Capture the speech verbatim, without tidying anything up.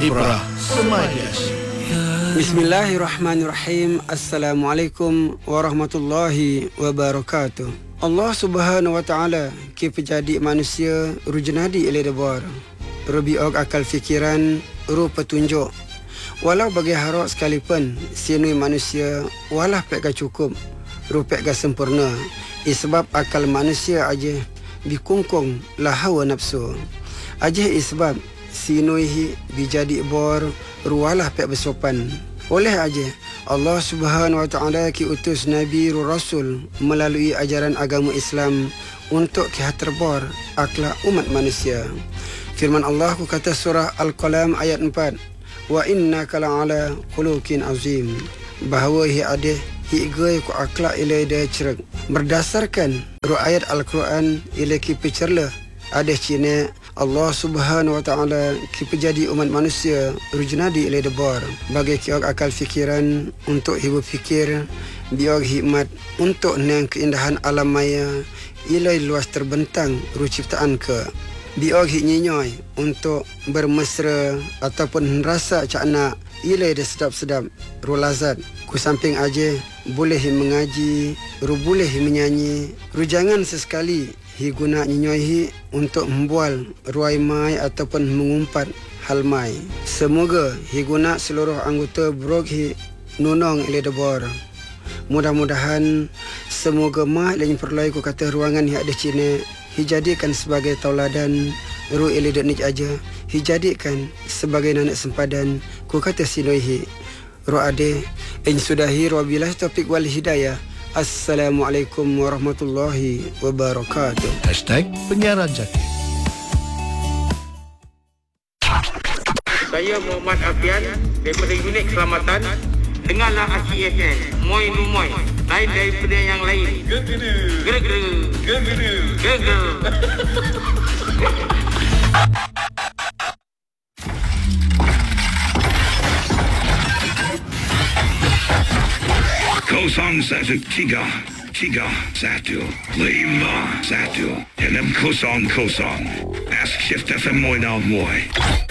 Ibrah Semadias. Bismillahirrahmanirrahim. Assalamualaikum warahmatullahi wabarakatuh. Allah subhanahu wa ta'ala ki pejadi manusia rujnadi ilai debar. Rubi og akal fikiran ru petunjuk. Walau bagi harok sekalipun sinui manusia walah pek ga cukup ru pek ga sempurna. Isbab akal manusia aja bikungkung lah hawa nafsu. Aja isbab sinuihi bijadi bor rualah pek bersopan. Oleh aja Allah subhanahu wa ta'ala ki utus Nabi Rasul melalui ajaran agama Islam untuk ki terbor akhlak umat manusia. Firman Allah ku kata surah Al-Qalam ayat empat, wa innaka la'ala khuluqin azim, bahawa hi adeh hi gay ku akhlak ilai dia cerek. Berdasarkan ru ayat Al-Quran ilai ki pecerlah adeh cina Allah subhanahu wa ta'ala ki pejadi umat manusia rujnadi ilai debar bagi ki akal fikiran untuk hibu fikir, biog hikmat untuk nang keindahan alam maya ilai luas terbentang ru ciptaan ke, biog hik nyinyoy untuk bermesra ataupun rasa cakna ilai dia sedap-sedap ru lazat. Ku samping aja boleh mengaji, ru boleh menyanyi, ru jangan sesekali hi guna nyinyoy hi untuk membual ruai mai ataupun mengumpat hal mai. Semoga hi guna seluruh anggota brog hi nunong ilai debar. Mudah-mudahan semoga mah lain perlai ku kata ruangan hi ada cina hi jadikan sebagai tauladan ru ilai dak aja, hi jadikan sebagai nanak sempadan ku kata sinoi hi ru ade in sudahi wabillahi taufiq wal hidayah. Assalamualaikum warahmatullahi wabarakatuh. Hashtag Penyiaran Jaki. Saya Muhammad Afian daripada unit keselamatan. Dengarlah Asyik F M. Moi nu moi. Lain daripada yang lain. Gera-gera. Gera-gera. Gera-gera. Kosong satu tiga tiga satu lima satu enam kosong kosong. Ask Shift F M Moi now Moi.